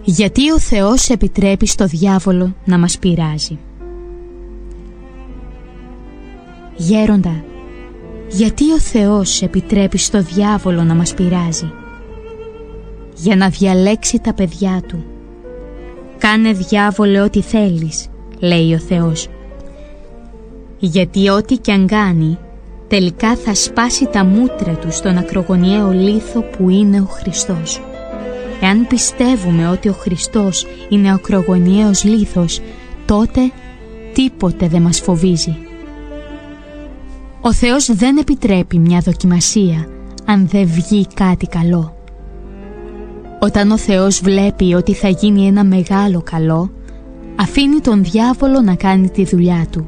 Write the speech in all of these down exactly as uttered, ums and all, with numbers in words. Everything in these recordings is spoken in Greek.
Γιατί ο Θεός επιτρέπει στο διάβολο να μας πειράζει. Γέροντα, γιατί ο Θεός επιτρέπει στο διάβολο να μας πειράζει? Για να διαλέξει τα παιδιά του. Κάνε, διάβολε, ό,τι θέλεις, λέει ο Θεός. Γιατί ό,τι κι αν κάνει, τελικά θα σπάσει τα μούτρα του στον ακρογωνιαίο λίθο που είναι ο Χριστός. Εάν πιστεύουμε ότι ο Χριστός είναι ο ακρογωνιαίος λίθος, τότε τίποτε δεν μας φοβίζει. Ο Θεός δεν επιτρέπει μια δοκιμασία αν δεν βγει κάτι καλό. Όταν ο Θεός βλέπει ότι θα γίνει ένα μεγάλο καλό, αφήνει τον διάβολο να κάνει τη δουλειά του.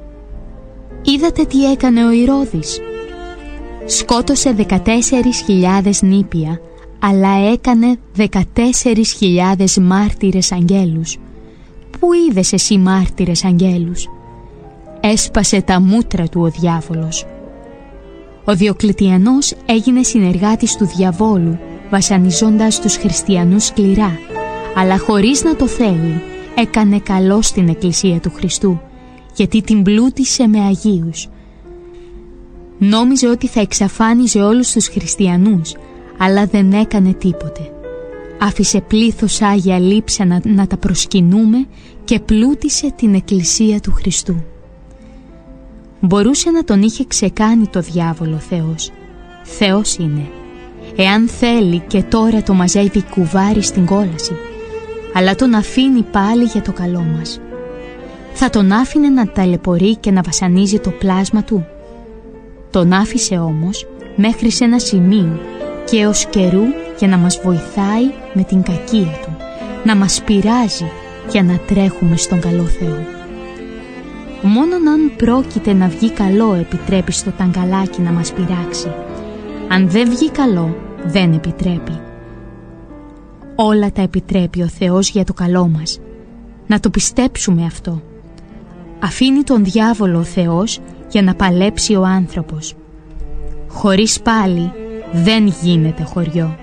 Είδατε τι έκανε ο Ηρώδης? Σκότωσε δεκατέσσερις χιλιάδες νήπια, αλλά έκανε δεκατέσσερις χιλιάδες μάρτυρες αγγέλους. Πού είδες εσύ μάρτυρες αγγέλους? Έσπασε τα μούτρα του ο διάβολος. Ο Διοκλητιανός έγινε συνεργάτης του διαβόλου, βασανιζώντας τους χριστιανούς σκληρά, αλλά χωρίς να το θέλει έκανε καλό στην Εκκλησία του Χριστού, γιατί την πλούτησε με αγίους. Νόμιζε ότι θα εξαφάνιζε όλους τους χριστιανούς, αλλά δεν έκανε τίποτε. Άφησε πλήθος άγια λείψα να, να τα προσκυνούμε και πλούτησε την Εκκλησία του Χριστού. Μπορούσε να τον είχε ξεκάνει το διάβολο Θεός. Θεός είναι. Εάν θέλει και τώρα το μαζεύει κουβάρι στην κόλαση, αλλά τον αφήνει πάλι για το καλό μας. Θα τον άφηνε να ταλαιπωρεί και να βασανίζει το πλάσμα του? Τον άφησε όμως μέχρι σε ένα σημείο και ως καιρού για να μας βοηθάει με την κακία του, να μας πειράζει για να τρέχουμε στον καλό Θεό. Μόνον αν πρόκειται να βγει καλό επιτρέπει στο ταγκαλάκι να μας πειράξει. Αν δεν βγει καλό, δεν επιτρέπει. Όλα τα επιτρέπει ο Θεός για το καλό μας. Να το πιστέψουμε αυτό. Αφήνει τον διάβολο ο Θεός για να παλέψει ο άνθρωπος. Χωρίς πάλι δεν γίνεται χωριό.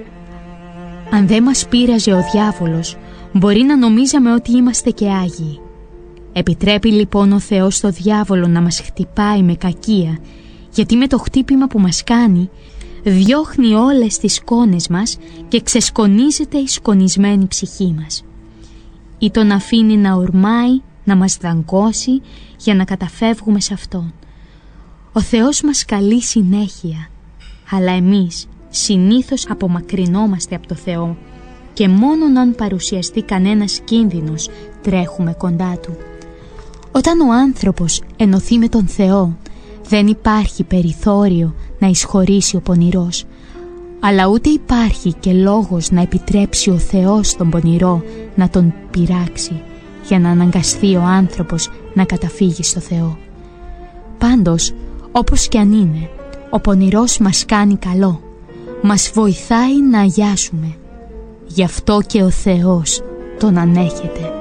Αν δεν μας πείραζε ο διάβολος, μπορεί να νομίζαμε ότι είμαστε και άγιοι. Επιτρέπει λοιπόν ο Θεός στο διάβολο να μας χτυπάει με κακία, γιατί με το χτύπημα που μας κάνει διώχνει όλες τις σκόνες μας και ξεσκονίζεται η σκονισμένη ψυχή μας. Ή τον αφήνει να ορμάει, να μας δαγκώσει για να καταφεύγουμε σε Αυτόν. Ο Θεός μας καλεί συνέχεια, αλλά εμείς συνήθως απομακρυνόμαστε από το Θεό και μόνον αν παρουσιαστεί κανένας κίνδυνος τρέχουμε κοντά Του. Όταν ο άνθρωπος ενωθεί με τον Θεό, δεν υπάρχει περιθώριο να εισχωρήσει ο πονηρός, αλλά ούτε υπάρχει και λόγος να επιτρέψει ο Θεός τον πονηρό να τον πειράξει, για να αναγκαστεί ο άνθρωπος να καταφύγει στο Θεό. Πάντως, όπως κι αν είναι, ο πονηρός μας κάνει καλό, μας βοηθάει να αγιάσουμε. Γι' αυτό και ο Θεός τον ανέχεται.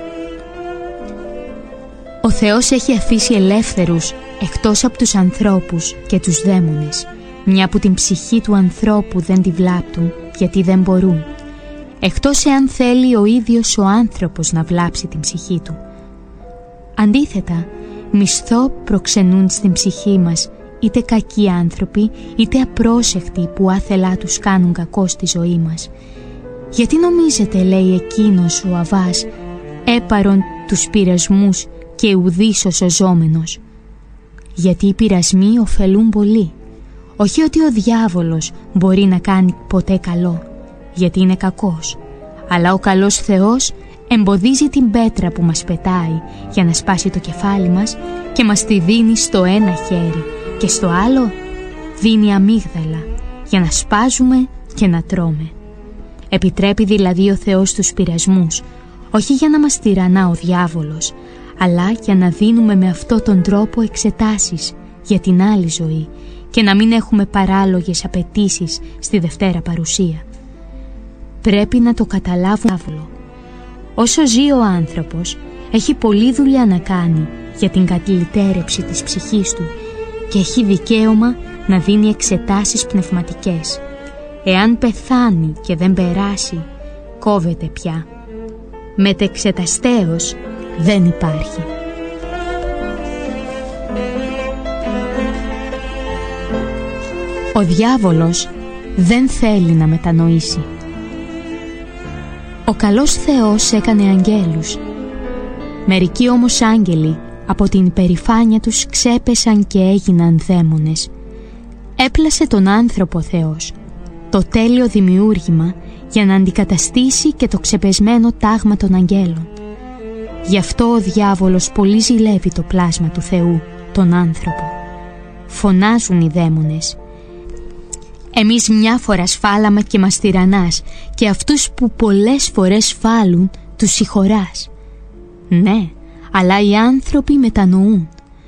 Ο Θεός έχει αφήσει ελεύθερους εκτός από τους ανθρώπους και τους δαίμονες, μια που την ψυχή του ανθρώπου δεν τη βλάπτουν γιατί δεν μπορούν, εκτός εάν θέλει ο ίδιος ο άνθρωπος να βλάψει την ψυχή του. Αντίθετα, μισθό προξενούν στην ψυχή μας είτε κακοί άνθρωποι είτε απρόσεκτοι που άθελά τους κάνουν κακό στη ζωή μας. Γιατί νομίζετε, λέει εκείνος ο Αβάς, έπαρον τους πειρασμούς και ουδής ο σωζόμενος? Γιατί οι πειρασμοί ωφελούν πολύ. Όχι ότι ο διάβολος μπορεί να κάνει ποτέ καλό, γιατί είναι κακός, αλλά ο καλός Θεός εμποδίζει την πέτρα που μας πετάει για να σπάσει το κεφάλι μας και μας τη δίνει στο ένα χέρι και στο άλλο δίνει αμύγδαλα για να σπάζουμε και να τρώμε. Επιτρέπει δηλαδή ο Θεός τους πειρασμούς, όχι για να μας τυραννά ο διάβολος, αλλά για να δίνουμε με αυτόν τον τρόπο εξετάσεις για την άλλη ζωή και να μην έχουμε παράλογες απαιτήσεις στη Δευτέρα Παρουσία. Πρέπει να το καταλάβουμε. Όσο ζει ο άνθρωπος, έχει πολλή δουλειά να κάνει για την κατηλητέρεψη της ψυχής του και έχει δικαίωμα να δίνει εξετάσεις πνευματικές. Εάν πεθάνει και δεν περάσει, κόβεται πια. Μετεξεταστέως δεν υπάρχει. Ο διάβολος δεν θέλει να μετανοήσει. Ο καλός Θεός έκανε αγγέλους. Μερικοί όμως άγγελοι από την υπερηφάνεια τους ξέπεσαν και έγιναν δαίμονες. Έπλασε τον άνθρωπο ο Θεός, το τέλειο δημιούργημα, για να αντικαταστήσει και το ξεπεσμένο τάγμα των αγγέλων. Γι' αυτό ο διάβολος πολύ ζηλεύει το πλάσμα του Θεού, τον άνθρωπο. Φωνάζουν οι δαίμονες: «Εμείς μια φορά σφάλαμε και μας τυραννάς, και αυτούς που πολλές φορές σφάλουν τους συγχωράς». Ναι, αλλά οι άνθρωποι μετανοούν.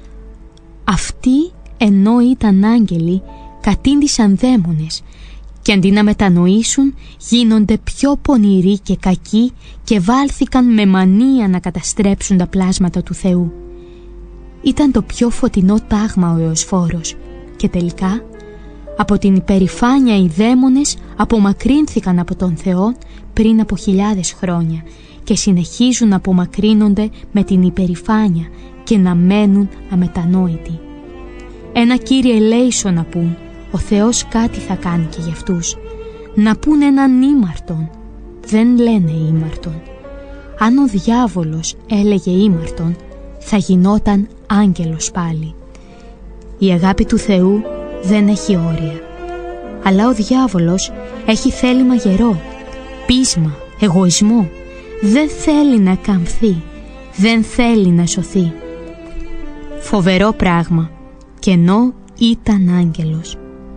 Αυτοί, ενώ ήταν άγγελοι, κατήντησαν δαίμονες, και αντί να μετανοήσουν γίνονται πιο πονηροί και κακοί και βάλθηκαν με μανία να καταστρέψουν τα πλάσματα του Θεού. Ήταν το πιο φωτεινό τάγμα ο Εωσφόρος, και τελικά από την υπερηφάνεια οι δαίμονες απομακρύνθηκαν από τον Θεό πριν από χιλιάδες χρόνια και συνεχίζουν να απομακρύνονται με την υπερηφάνεια και να μένουν αμετανόητοι. Ένα Κύριε ελέησον να πούν, ο Θεός κάτι θα κάνει και για αυτούς. Να πούν έναν ήμαρτον. Δεν λένε ήμαρτον. Αν ο διάβολος έλεγε ήμαρτον, θα γινόταν άγγελος πάλι. Η αγάπη του Θεού δεν έχει όρια. Αλλά ο διάβολος έχει θέλημα γερό, πείσμα, εγωισμό. Δεν θέλει να καμφθεί, δεν θέλει να σωθεί. Φοβερό πράγμα, κι ενώ ήταν άγγελος.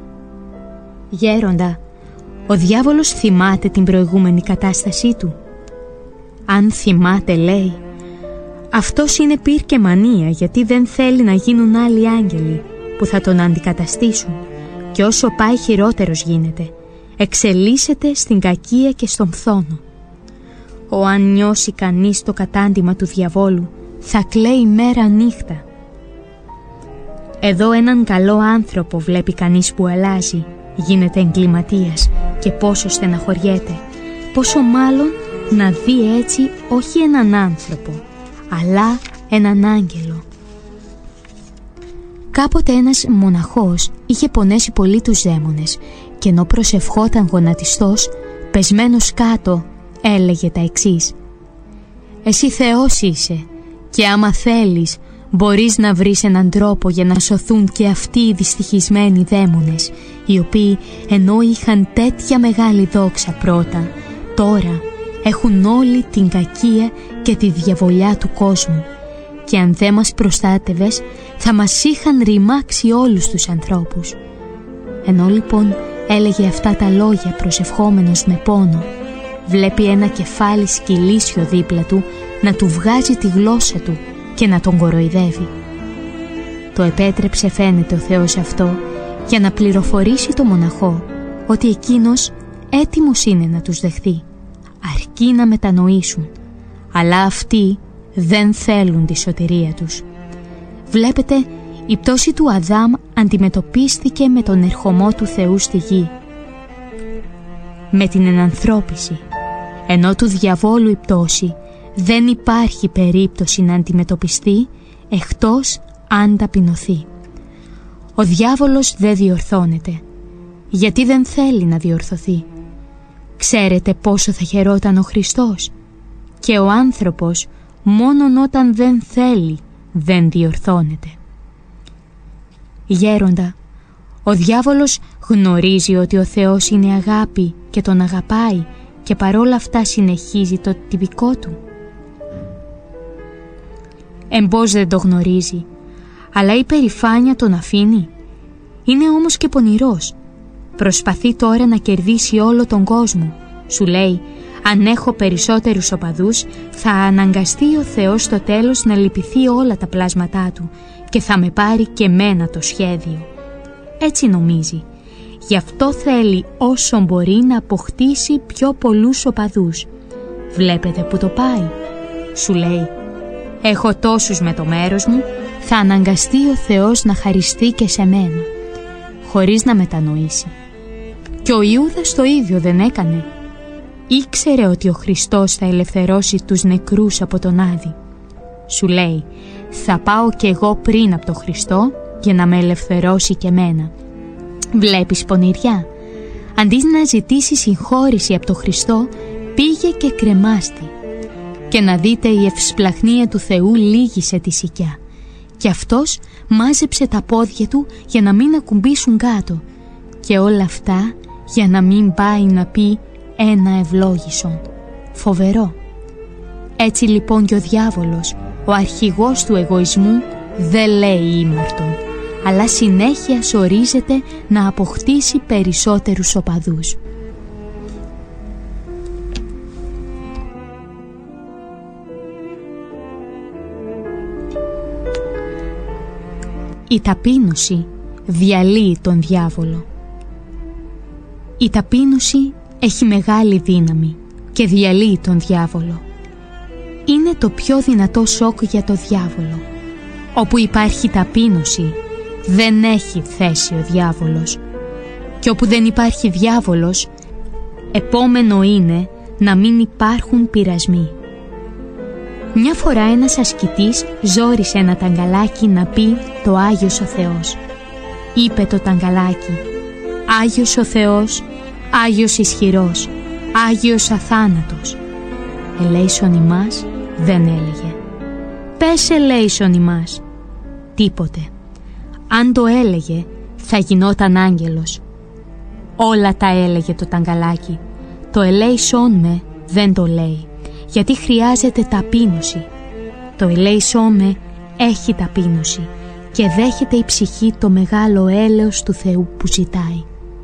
Γέροντα, ο διάβολος θυμάται την προηγούμενη κατάστασή του. Αν θυμάται, λέει, αυτός είναι πυρ και μανία, γιατί δεν θέλει να γίνουν άλλοι άγγελοι που θα τον αντικαταστήσουν, και όσο πάει χειρότερος γίνεται, εξελίσσεται στην κακία και στον φθόνο. Ο αν νιώσει κανείς το κατάντημα του διαβόλου, θα κλαίει μέρα νύχτα. Εδώ έναν καλό άνθρωπο βλέπει κανείς που αλλάζει, γίνεται εγκληματίας και πόσο στεναχωριέται. Πόσο μάλλον να δει έτσι όχι έναν άνθρωπο, αλλά έναν άγγελο. Κάποτε ένας μοναχός είχε πονέσει πολύ τους δαίμονες και ενώ προσευχόταν γονατιστός, πεσμένος κάτω, έλεγε τα εξής: «Εσύ Θεός είσαι και άμα θέλεις μπορείς να βρεις έναν τρόπο για να σωθούν και αυτοί οι δυστυχισμένοι δαίμονες, οι οποίοι ενώ είχαν τέτοια μεγάλη δόξα πρώτα, τώρα έχουν όλη την κακία και τη διαβολιά του κόσμου, και αν δεν μας προστάτευες θα μας είχαν ρημάξει όλους τους ανθρώπους». Ενώ λοιπόν έλεγε αυτά τα λόγια προσευχόμενος με πόνο, βλέπει ένα κεφάλι σκυλίσιο δίπλα του να του βγάζει τη γλώσσα του και να τον κοροϊδεύει. Το επέτρεψε, φαίνεται, ο Θεός αυτό για να πληροφορήσει το μοναχό ότι εκείνος έτοιμος είναι να τους δεχθεί, αρκεί να μετανοήσουν, αλλά αυτοί δεν θέλουν τη σωτηρία τους. Βλέπετε, η πτώση του Αδάμ αντιμετωπίστηκε με τον ερχομό του Θεού στη γη, με την ενανθρώπιση, ενώ του διαβόλου η πτώση δεν υπάρχει περίπτωση να αντιμετωπιστεί εκτός αν ταπεινωθεί. Ο διάβολος δεν διορθώνεται, γιατί δεν θέλει να διορθωθεί. Ξέρετε πόσο θα χαιρόταν ο Χριστός? Και ο άνθρωπος μόνον όταν δεν θέλει δεν διορθώνεται. Γέροντα, ο διάβολος γνωρίζει ότι ο Θεός είναι αγάπη και τον αγαπάει και παρόλα αυτά συνεχίζει το τυπικό του. Εμπός δεν το γνωρίζει, αλλά η περηφάνεια τον αφήνει. Είναι όμως και πονηρός. Προσπαθεί τώρα να κερδίσει όλο τον κόσμο. Σου λέει, αν έχω περισσότερους οπαδούς, θα αναγκαστεί ο Θεός στο τέλος να λυπηθεί όλα τα πλάσματά του και θα με πάρει και μένα το σχέδιο. Έτσι νομίζει. Γι' αυτό θέλει όσο μπορεί να αποκτήσει πιο πολλούς οπαδούς. Βλέπετε που το πάει. Σου λέει, έχω τόσους με το μέρος μου, θα αναγκαστεί ο Θεός να χαριστεί και σε μένα, χωρίς να μετανοήσει. Και ο Ιούδας το ίδιο δεν έκανε. ήξερε ότι ο Χριστός θα ελευθερώσει τους νεκρούς από τον Άδη. Σου λέει, θα πάω κι εγώ πριν από τον Χριστό για να με ελευθερώσει και μένα. Βλέπεις πονηριά? Αντί να ζητήσει συγχώρηση από τον Χριστό, πήγε και κρεμάστη. Και να δείτε, η ευσπλαχνία του Θεού λύγησε τη σικιά. Και αυτός μάζεψε τα πόδια του για να μην ακουμπήσουν κάτω. Και όλα αυτά για να μην πάει να πει ένα ευλόγησον. Φοβερό. Έτσι λοιπόν και ο διάβολος, ο αρχηγός του εγωισμού, δεν λέει ήμαρτον, αλλά συνέχεια σωρίζεται να αποκτήσει περισσότερους οπαδούς. Η ταπείνωση διαλύει τον διάβολο. Η ταπείνωση έχει μεγάλη δύναμη και διαλύει τον διάβολο. Είναι το πιο δυνατό σοκ για το διάβολο. Όπου υπάρχει ταπείνωση, δεν έχει θέση ο διάβολος. Και όπου δεν υπάρχει διάβολος, επόμενο είναι να μην υπάρχουν πειρασμοί. Μια φορά ένας ασκητής ζόρισε ένα ταγκαλάκι να πει το Άγιος ο Θεός. Είπε το ταγκαλάκι, Άγιος ο Θεός, Άγιος ισχυρός, Άγιος αθάνατος. Ελέησον ημάς, δεν έλεγε. Πες ελέησον ημάς. Τίποτε. Αν το έλεγε, θα γινόταν άγγελος. Όλα τα έλεγε το ταγκαλάκι. Το ελέησον με δεν το λέει, γιατί χρειάζεται ταπείνωση. Το ελέησον με έχει ταπείνωση και δέχεται η ψυχή το μεγάλο έλεος του Θεού που ζητάει.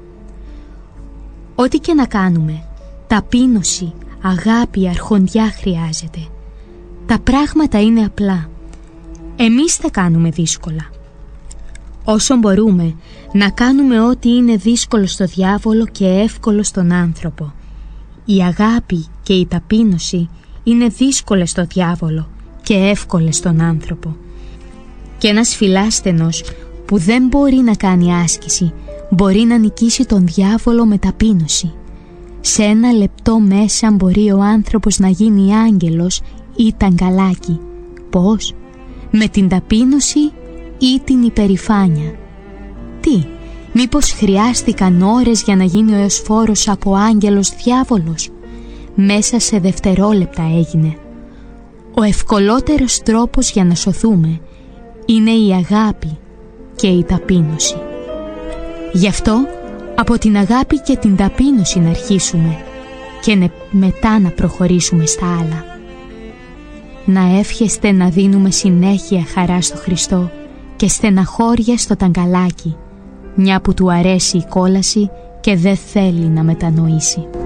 Ό,τι και να κάνουμε, ταπείνωση, αγάπη, αρχοντιά χρειάζεται. Τα πράγματα είναι απλά. Εμείς τα κάνουμε δύσκολα. Όσο μπορούμε να κάνουμε ό,τι είναι δύσκολο στο διάβολο και εύκολο στον άνθρωπο. Η αγάπη και η ταπείνωση είναι δύσκολες στο διάβολο και εύκολες στον άνθρωπο. Και ένας φιλάστενος που δεν μπορεί να κάνει άσκηση μπορεί να νικήσει τον διάβολο με ταπείνωση. Σε ένα λεπτό μέσα μπορεί ο άνθρωπος να γίνει άγγελος ή ταγκαλάκι. Πώς? Με την ταπείνωση ή την υπερηφάνεια? Τι, μήπως χρειάστηκαν ώρες για να γίνει ο Εωσφόρος από άγγελος διάβολος? Μέσα σε δευτερόλεπτα έγινε. Ο ευκολότερος τρόπος για να σωθούμε είναι η αγάπη και η ταπείνωση. Γι' αυτό από την αγάπη και την ταπείνωση να αρχίσουμε και μετά να προχωρήσουμε στα άλλα. Να εύχεστε να δίνουμε συνέχεια χαρά στο Χριστό και στεναχώρια στο ταγκαλάκι, μια που του αρέσει η κόλαση και δεν θέλει να μετανοήσει.